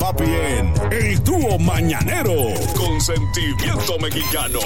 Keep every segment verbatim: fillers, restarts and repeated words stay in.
papi, en El Dúo Mañanero con Sentimiento Mexicano.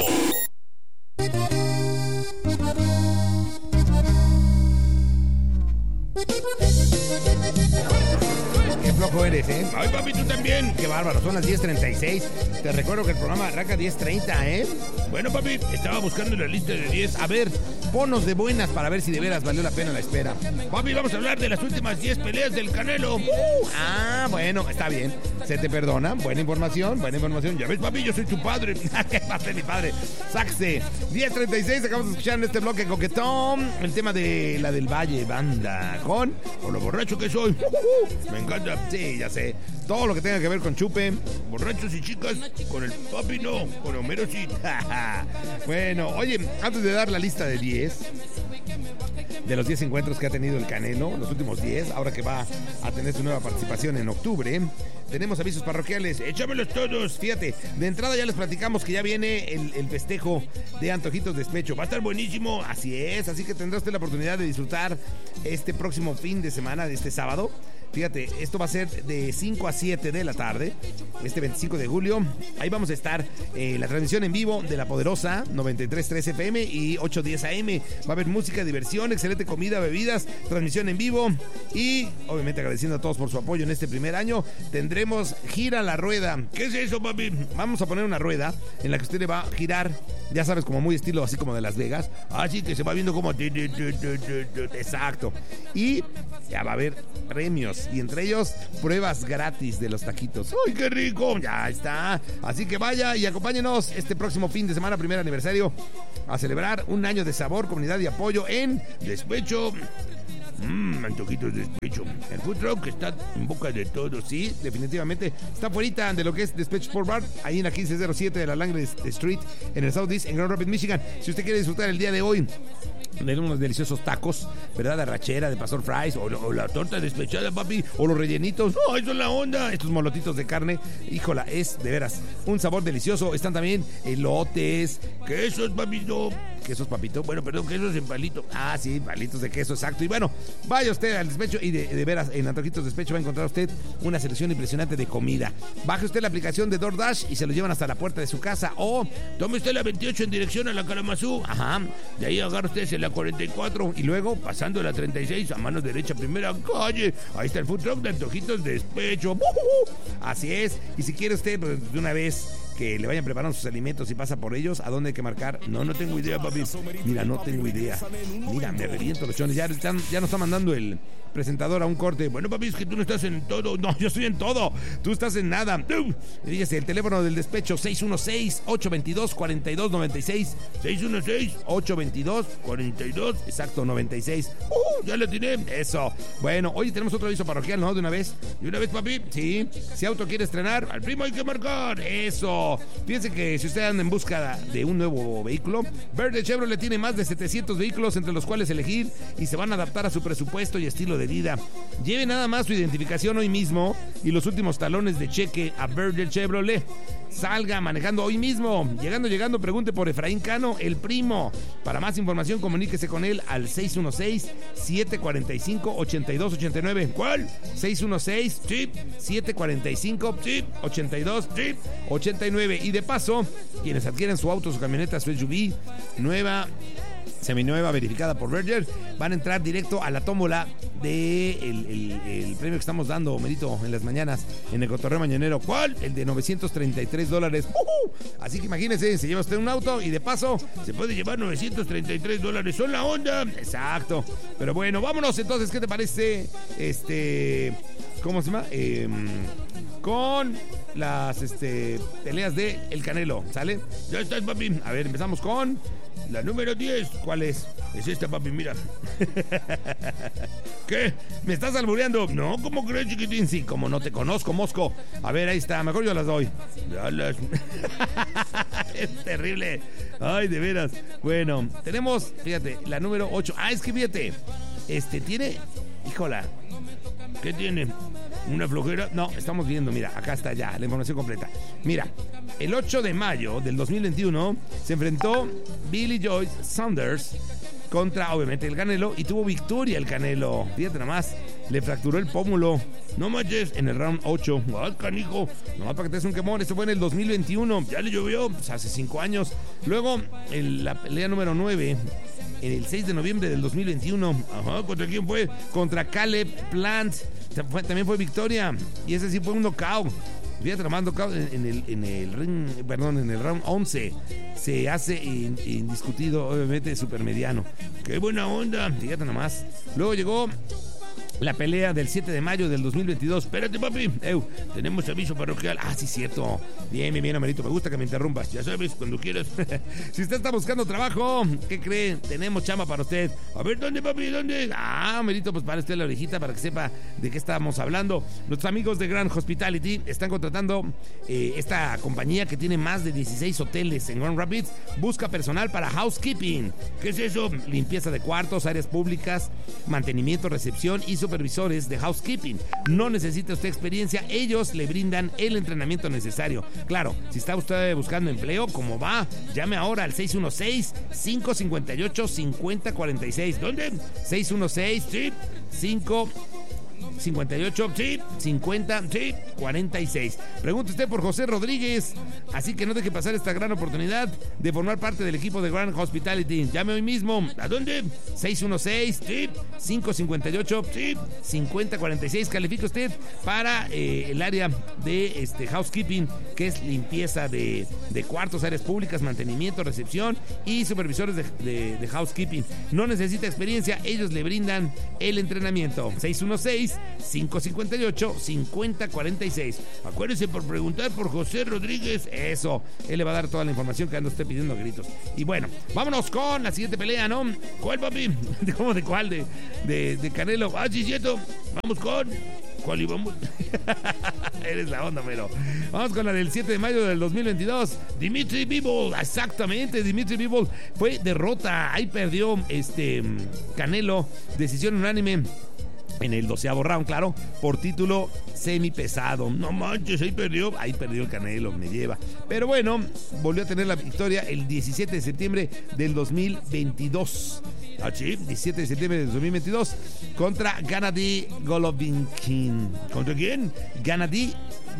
Qué flojo eres, ¿eh? Ay, papi, tú también. Qué bárbaro, son las diez treinta y seis. Te recuerdo que el programa arranca diez treinta, ¿eh? Bueno, papi, estaba buscando la lista de diez. A ver, ponos de buenas para ver si de veras valió la pena la espera. Papi, vamos a hablar de las últimas diez peleas del Canelo. Uh, ah, bueno, está bien. Se te perdona. Buena información, buena información. Ya ves, papi, yo soy tu padre. ¿Qué pasa, mi padre? Saxe. diez treinta y seis, acabamos de escuchar en este bloque coquetón el tema de la del Valle Banda. Con... Por lo borracho que soy. Me encanta. Sí, ya sé. Todo lo que tenga que ver con chupe. Borrachos y chicas, con el papi no, con Homero sí. Bueno, oye, antes de dar la lista de diez, de los diez encuentros que ha tenido el Canelo, los últimos diez, ahora que va a tener su nueva participación en octubre, tenemos avisos parroquiales. Échamelos todos. Fíjate, de entrada ya les platicamos que ya viene el, el festejo de Antojitos Despecho. Va a estar buenísimo. Así es, así que tendrá usted la oportunidad de disfrutar este próximo fin de semana, de este sábado. Fíjate, esto va a ser de cinco a siete de la tarde, este veinticinco de julio. Ahí vamos a estar eh, la transmisión en vivo de La Poderosa, noventa y tres punto tres F M y ochocientos diez A M. Va a haber música, diversión, excelente comida, bebidas, transmisión en vivo. Y obviamente agradeciendo a todos por su apoyo en este primer año, tendremos Gira la Rueda. ¿Qué es eso, papi? Vamos a poner una rueda en la que usted le va a girar, ya sabes, como muy estilo así como de Las Vegas. Así que se va viendo como... Exacto. Y ya va a haber premios, y entre ellos pruebas gratis de los taquitos. ¡Ay, qué rico! Ya está. Así que vaya y acompáñenos este próximo fin de semana, primer aniversario, a celebrar un año de sabor, comunidad y apoyo en Despecho. Mmm, Antojitos Despecho. El food truck está en boca de todos. Sí, definitivamente. Está fuera de lo que es Despecho Sport Bar, ahí en la quince cero siete de la Langley Street, en el Southeast, en Grand Rapids, Michigan. Si usted quiere disfrutar el día de hoy de unos deliciosos tacos, ¿verdad? De arrachera, de pastor fries, o, o la torta despechada, papi, o los rellenitos. ¡Oh, eso es la onda! Estos molotitos de carne, híjola, es de veras un sabor delicioso. Están también elotes, quesos, papito. ¿Quesos, papito? Bueno, perdón, quesos en palito. Ah, sí, palitos de queso, exacto. Y bueno, vaya usted al Despecho y de, de veras, en Antojitos Despecho va a encontrar usted una selección impresionante de comida. Baje usted la aplicación de DoorDash y se lo llevan hasta la puerta de su casa, o tome usted la veintiocho en dirección a la Kalamazoo. Ajá. De ahí agarra usted la cuarenta y cuatro y luego pasando la treinta y seis a mano derecha, primera calle. Ahí está el food truck de Antojitos Despecho. Así es. Y si quiere usted, pues, de una vez que le vayan preparando sus alimentos y pasa por ellos, ¿a dónde hay que marcar? No, no tengo idea, papi. Mira, no tengo idea. Mira, me reviento los chones. Ya, ya, ya nos está mandando el presentador a un corte. Bueno, papi, es que tú no estás en todo. No, yo estoy en todo. Tú estás en nada. Fíjese, el teléfono del Despecho, seis uno seis, ocho dos dos, cuatro dos nueve seis. seis uno seis, ocho dos dos, cuatro dos, exacto, noventa y seis. ¡Uh! Ya lo tiré. Eso. Bueno, hoy tenemos otro aviso parroquial, ¿no? De una vez. ¿De una vez, papi? Sí. Si auto quiere estrenar, al primo hay que marcar. Eso. Fíjense que si usted anda en busca de un nuevo vehículo, Verde Chevrolet tiene más de setecientos vehículos entre los cuales elegir y se van a adaptar a su presupuesto y estilo de vida. Lleve nada más su identificación hoy mismo y los últimos talones de cheque a Verde Chevrolet. Salga manejando hoy mismo. Llegando, llegando, pregunte por Efraín Cano, el primo. Para más información, comuníquese con él al seis uno seis, siete cuatro cinco, ocho dos ocho nueve. ¿Cuál? seis uno seis, sí, siete cuatro cinco, sí, ocho dos, sí, ocho nueve. Y de paso, quienes adquieren su auto, su camioneta, su S U V nueva, seminueva, verificada por Berger, van a entrar directo a la tómbola de el, el, el premio que estamos dando, Merito, en las mañanas, en el cotorreo mañanero. ¿Cuál? El de novecientos treinta y tres dólares. ¡Uh-huh! Así que imagínense, se lleva usted un auto y de paso se puede llevar novecientos treinta y tres dólares. ¡Son la onda! Exacto. Pero bueno, vámonos entonces. ¿Qué te parece? Este... ¿Cómo se llama? Eh, con las este, peleas de El Canelo, ¿sale? Ya estás, papi. A ver, empezamos con la número diez. ¿Cuál es? Es esta, papi, mira. ¿Qué? ¿Me estás albureando? No, ¿cómo crees, chiquitín? Sí, como no te conozco, mosco. A ver, ahí está, mejor yo las doy. Ya las... Es terrible. Ay, de veras. Bueno, tenemos, fíjate, la número ocho. Ah, es que fíjate, este tiene, híjola. ¿Qué tiene? ¿Una flojera? No, estamos viendo, mira, acá está ya la información completa. Mira, el ocho de mayo del dos mil veintiuno se enfrentó Billy Joe Saunders contra, obviamente, el Canelo, y tuvo victoria el Canelo. Fíjate nomás, le fracturó el pómulo. No manches, en el round ocho. ¡Ay, canijo! Nomás para que te des un quemón. Esto fue en el dos mil veintiuno. Ya le llovió, pues hace cinco años. Luego, en la pelea número nueve, en el seis de noviembre del dos mil veintiuno. Ajá, ¿contra quién fue? Contra Caleb Plant. También fue victoria. Y ese sí fue un knockout. Fíjate, nomás knockout en, en, el, en el ring, perdón, en el round once. Se hace in, indiscutido, obviamente, supermediano. ¡Qué buena onda! Fíjate nomás. Luego llegó la pelea del siete de mayo del dos mil veintidós. Espérate, papi. Eu, tenemos aviso parroquial. Ah, sí, cierto. Bien, bien, bien, Amelito. Me gusta que me interrumpas. Ya sabes, cuando quieras. Si usted está buscando trabajo, ¿qué cree? Tenemos chamba para usted. A ver, ¿dónde, papi? ¿Dónde? Ah, Amelito, pues para usted la orejita para que sepa de qué estamos hablando. Nuestros amigos de Grand Hospitality están contratando eh, esta compañía que tiene más de dieciséis hoteles en Grand Rapids. Busca personal para housekeeping. ¿Qué es eso? Limpieza de cuartos, áreas públicas, mantenimiento, recepción y supervisores de housekeeping. No necesita usted experiencia, ellos le brindan el entrenamiento necesario. Claro, si está usted buscando empleo, ¿cómo va? Llame ahora al seis uno seis, cinco cinco ocho, cinco cero cuatro seis. ¿Dónde? seis uno seis, sí, cinco cincuenta y ocho, sí, cincuenta, sí, cuarenta y seis. Pregunte usted por José Rodríguez, así que no deje pasar esta gran oportunidad de formar parte del equipo de Grand Hospitality. Llame hoy mismo. ¿A dónde? seis uno seis, sí, cinco cinco ocho, sí, cincuenta cuarenta y seis. Califica usted para eh, el área de este housekeeping, que es limpieza de, de cuartos, áreas públicas, mantenimiento, recepción y supervisores de, de, de housekeeping. No necesita experiencia, ellos le brindan el entrenamiento. seis uno seis, cinco cinco ocho, cincuenta cuarenta y seis. Acuérdese por preguntar por José Rodríguez. Eso, él le va a dar toda la información que anda usted pidiendo a gritos. Y bueno, vámonos con la siguiente pelea, ¿no? ¿Cuál, papi? ¿Cómo de cuál? De, de, de Canelo. Ah, sí, cierto. Vamos con... ¿Cuál íbamos? Eres la onda, pero vamos con la del siete de mayo del dos mil veintidós. Dimitri Bivol, exactamente, Dimitri Bivol fue derrota. Ahí perdió este Canelo, decisión unánime en el doceavo round, claro, por título semipesado. No manches, ahí perdió, ahí perdió el Canelo, me lleva. Pero bueno, volvió a tener la victoria el diecisiete de septiembre del dos mil veintidós. Ah, sí, diecisiete de septiembre del dos mil veintidós contra Gennady Golovkin. ¿Contra quién? Gennady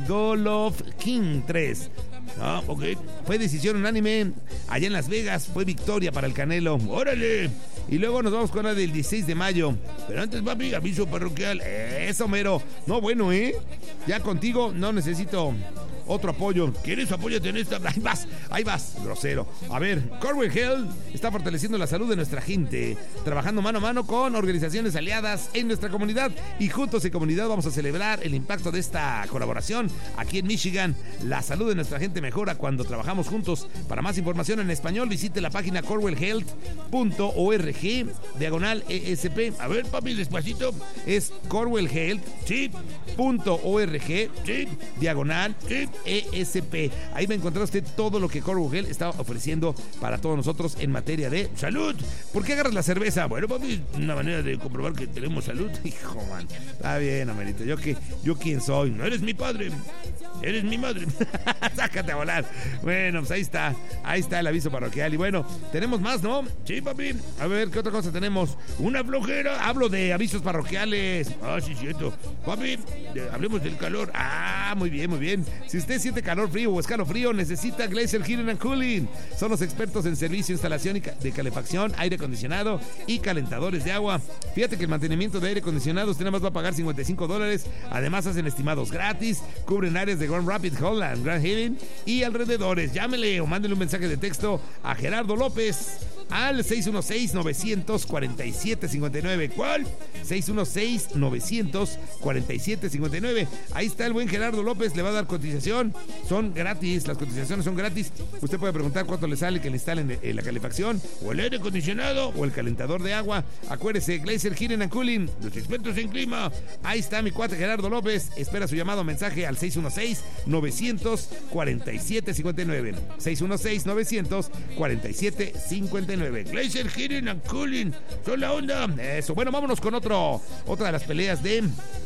Golovkin tres. Ah, ok. Fue decisión unánime allá en Las Vegas. Fue victoria para el Canelo. ¡Órale! Y luego nos vamos con la del dieciséis de mayo. Pero antes, papi, aviso parroquial. Eso, mero. No, bueno, ¿eh? Ya contigo no necesito otro apoyo. ¿Quieres? Apóyate en esta. Ahí vas, ahí vas, grosero. A ver, Corwell Health está fortaleciendo la salud de nuestra gente, trabajando mano a mano con organizaciones aliadas en nuestra comunidad. Y juntos en comunidad vamos a celebrar el impacto de esta colaboración aquí en Michigan. La salud de nuestra gente mejora cuando trabajamos juntos. Para más información en español, visite la página corwell health punto org diagonal E S P. A ver, papi, despacito. Es Corwell Health, sí, punto org, sí, diagonal, sí, E S P. Ahí va a encontrar usted todo lo que Corwell Health está ofreciendo para todos nosotros en materia de salud. ¿Por qué agarras la cerveza? Bueno, papi, una manera de comprobar que tenemos salud. Hijo, man. Está bien, Amelito. ¿Yo qué? ¿Yo quién soy? No eres mi padre. Eres mi madre. Sácate a volar. Bueno, pues ahí está. Ahí está el aviso parroquial. Y bueno, tenemos más, ¿no? Sí, papi. A ver, ¿qué otra cosa tenemos? Una flojera. Hablo de avisos parroquiales. Ah, sí, cierto. Papi, de, hablemos del calor. Ah, muy bien, muy bien. Si usted siente calor frío o escalofrío, necesita Glacier Heating and Cooling. Son los expertos en servicio, instalación y ca- de calefacción, aire acondicionado y calentadores de agua. Fíjate que el mantenimiento de aire acondicionado usted nada más va a pagar cincuenta y cinco dólares. Además hacen estimados gratis, cubren áreas de Grand Rapids, Holland, Grand Haven y alrededores. Llámele o mándele un mensaje de texto a Gerardo López al seis uno seis, nueve cuatro siete, cinco nueve. ¿Cuál? seis uno seis, nueve cuatro siete, cinco nueve. Ahí está el buen Gerardo López, le va a dar cotización. Son gratis, las cotizaciones son gratis. Usted puede preguntar cuánto le sale que le instalen eh, la calefacción, o el aire acondicionado, o el calentador de agua. Acuérdese, Glacier Heating and Cooling, los expertos en clima. Ahí está mi cuate Gerardo López. Espera su llamado o mensaje al seis uno seis, nueve cuatro siete, cinco nueve. seis uno seis, nueve cuatro siete, cinco nueve. Glacier Heating and Cooling, son la onda. Eso, bueno, vámonos con otro, otra de las peleas de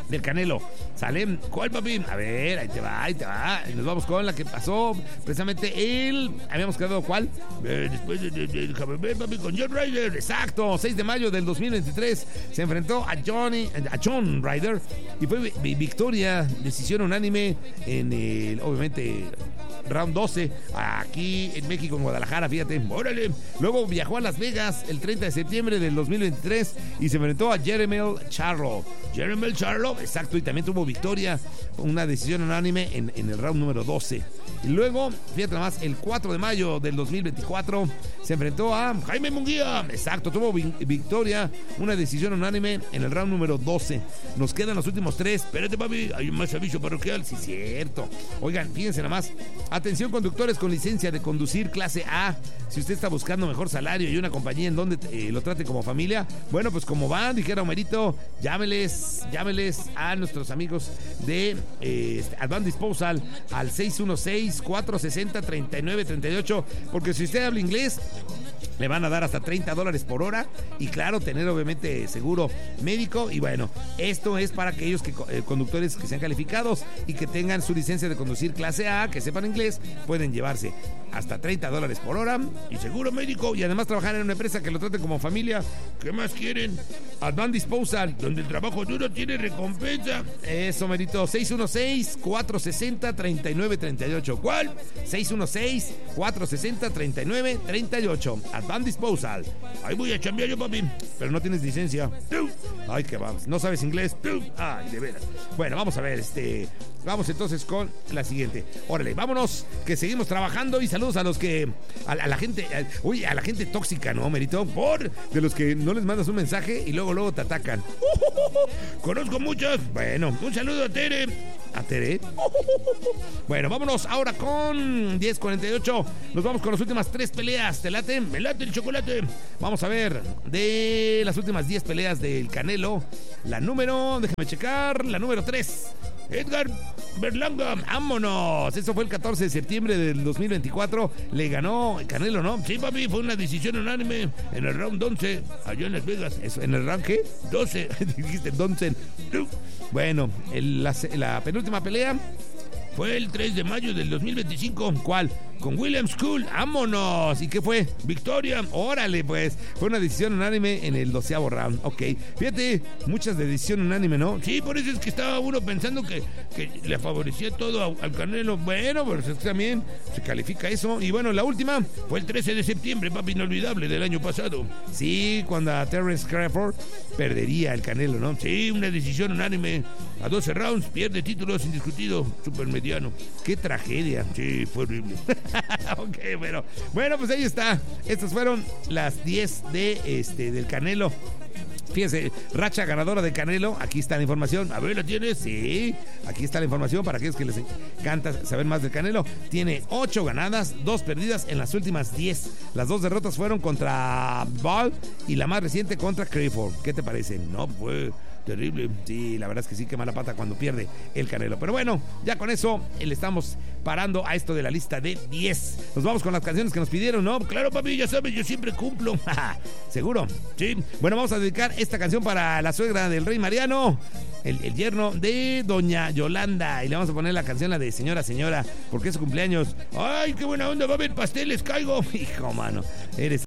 del Canelo. ¿Sale? ¿Cuál, papi? A ver, ahí te va, ahí te va. Y nos vamos con la que pasó precisamente el... ¿Habíamos quedado cuál? Eh, después de, de, de, déjame ver, papi, con John Ryder. Exacto, seis de mayo del dos mil veintitrés se enfrentó a Johnny, a John Ryder y fue victoria, decisión unánime en el, obviamente, round doce, aquí en México, en Guadalajara, fíjate, órale. Luego viajó a Las Vegas el treinta de septiembre del dos mil veintitrés y se enfrentó a Jermell Charlo. Jermell Charlo, exacto, y también tuvo victoria, una decisión unánime en, en el round número doce. Y luego, fíjate nada más, el cuatro de mayo del dos mil veinticuatro se enfrentó a Jaime Munguía. Exacto, tuvo vi- victoria, una decisión unánime en el round número doce. Nos quedan los últimos tres. Espérate, papi, hay más aviso parroquial. Sí, cierto. Oigan, fíjense nada más. Atención, conductores con licencia de conducir clase A. Si usted está buscando mejor salario y una compañía en donde eh, lo trate como familia, bueno, pues como van, dijera Homerito, llámeles, llámeles a nuestros amigos de eh, Advanced Disposal al seis uno seis, cuatro seis cero, tres nueve tres ocho, porque si usted habla inglés, le van a dar hasta treinta dólares por hora y claro, tener obviamente seguro médico. Y bueno, esto es para aquellos que, eh, conductores que sean calificados y que tengan su licencia de conducir clase A, que sepan inglés, pueden llevarse hasta treinta dólares por hora y seguro médico y además trabajar en una empresa que lo trate como familia. ¿Qué más quieren? Advanced Disposal, donde el trabajo duro tiene recompensa. Eso, merito. seis uno seis, cuatro seis cero, tres nueve tres ocho. ¿Cuál? seis uno seis, cuatro seis cero, tres nueve tres ocho. Advanced Disposal. Ahí voy a chambear yo, papi. Pero no tienes licencia. Tú. Ay, qué vamos. ¿No sabes inglés? Tú. Ay, de veras. Bueno, vamos a ver, este... Vamos entonces con la siguiente. Órale, vámonos, que seguimos trabajando y saludos a los que... A, a la gente... A, uy, a la gente tóxica, ¿no, Merito? Por... De los que no les mandas un mensaje y luego, luego te atacan. Conozco muchos. Bueno, un saludo a Tere. ¿A Tere? Bueno, vámonos ahora con diez cuarenta y ocho. Nos vamos con las últimas tres peleas. ¿Te late? Me late el chocolate. Vamos a ver, de las últimas diez peleas del Canelo, la número, déjame checar, la número tres. Edgar Berlanga. ¡Vámonos! Eso fue el catorce de septiembre del dos mil veinticuatro. Le ganó el Canelo, ¿no? Sí, papi, fue una decisión unánime en el round once, allá en Las Vegas. Eso, ¿en el round qué? doce. Dijiste once. Bueno, el, la, la penúltima pelea fue el tres de mayo del dos mil veinticinco. ¿Cuál? Con William School. ¡Vámonos! ¿Y qué fue? Victoria. Órale, pues. Fue una decisión unánime en el doceavo round. Ok. Fíjate, muchas de decisión unánime, ¿no? Sí, por eso es que estaba uno pensando que, que le favorecía todo a, al Canelo. Bueno, pero pues también se califica eso. Y bueno, la última fue el trece de septiembre, papi, inolvidable, del año pasado. Sí, cuando a Terence Crawford perdería el Canelo, ¿no? Sí, una decisión unánime. A doce rounds, pierde títulos, indiscutido, super mediano. ¡Qué tragedia! Sí, fue horrible. Ok, bueno. Bueno, pues ahí está. Estas fueron las diez de este del Canelo. Fíjense, racha ganadora de Canelo. Aquí está la información. A ver, ¿la tienes? Sí, aquí está la información para aquellos que les encanta saber más del Canelo. Tiene ocho ganadas, dos perdidas en las últimas diez. Las dos derrotas fueron contra Ball y la más reciente contra Crawford. ¿Qué te parece? No, fue terrible. Sí, la verdad es que sí, qué mala pata cuando pierde el Canelo. Pero bueno, ya con eso le estamos parando a esto de la lista de diez. Nos vamos con las canciones que nos pidieron, ¿no? Claro, papi, ya sabes, yo siempre cumplo. ¿Seguro? Sí. Bueno, vamos a dedicar esta canción para la suegra del Rey Mariano, el, el yerno de doña Yolanda. Y le vamos a poner la canción, la de Señora, Señora, porque es su cumpleaños. Ay, qué buena onda, va a haber pasteles, caigo. Hijo, mano, eres